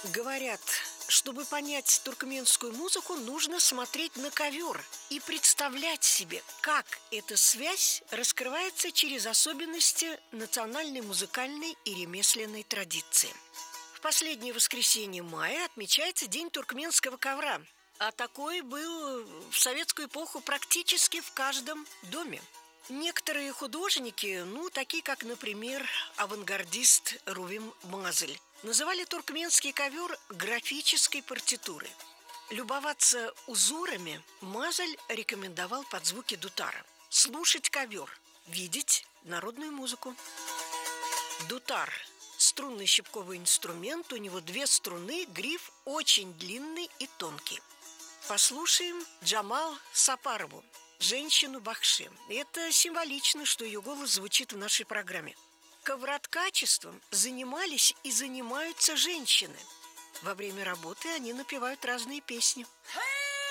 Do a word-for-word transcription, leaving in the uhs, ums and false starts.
Говорят, чтобы понять туркменскую музыку, нужно смотреть на ковер и представлять себе, как эта связь раскрывается через особенности национальной музыкальной и ремесленной традиции. В последнее воскресенье мая отмечается День туркменского ковра, а такой был в советскую эпоху практически в каждом доме. Некоторые художники, ну, такие как, например, авангардист Рувим Мазель, называли туркменский ковер графической партитурой. Любоваться узорами Мазель рекомендовал под звуки дутара. Слушать ковер, видеть народную музыку. Дутар – струнный щипковый инструмент, у него две струны, гриф очень длинный и тонкий. Послушаем Джамал Сапарову, женщину Бахши. Это символично, что ее голос звучит в нашей программе. Ковроткачеством занимались и занимаются женщины. Во время работы они напевают разные песни.